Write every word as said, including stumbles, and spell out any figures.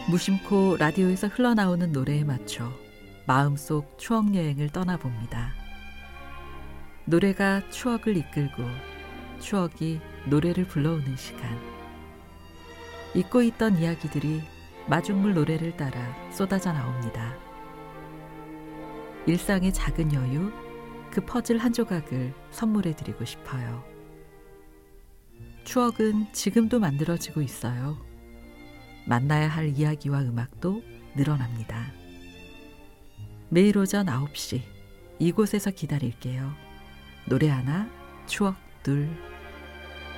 무심코 라디오에서 흘러나오는 노래에 맞춰 마음속 추억여행을 떠나봅니다. 노래가 추억을 이끌고 추억이 노래를 불러오는 시간. 잊고 있던 이야기들이 마중물 노래를 따라 쏟아져 나옵니다. 일상의 작은 여유, 그 퍼즐 한 조각을 선물해드리고 싶어요. 추억은 지금도 만들어지고 있어요. 만나야 할 이야기와 음악도 늘어납니다. 매일 오전 아홉 시 이곳에서 기다릴게요. 노래 하나, 추억 둘.